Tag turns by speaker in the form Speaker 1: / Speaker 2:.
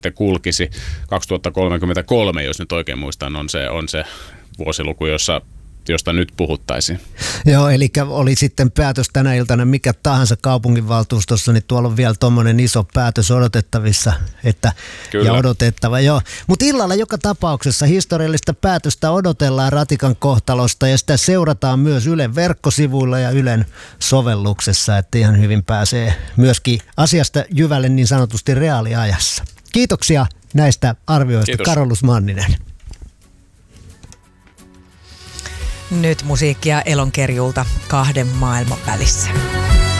Speaker 1: sitten kulkisi. 2033, jos nyt oikein muistan, on se vuosiluku, josta nyt puhuttaisiin.
Speaker 2: Joo, eli oli sitten päätös tänä iltana mikä tahansa kaupunginvaltuustossa, niin tuolla on vielä tuommoinen iso päätös odotettavissa, ja odotettava. Joo. Mutta illalla joka tapauksessa historiallista päätöstä odotellaan ratikan kohtalosta, ja sitä seurataan myös Ylen verkkosivuilla ja Ylen sovelluksessa, että ihan hyvin pääsee myöskin asiasta jyvälle niin sanotusti reaaliajassa. Kiitoksia näistä arvioista. Kiitos. Carolus Manninen.
Speaker 3: Nyt musiikkia Elonkerjulta 2 maailman välissä.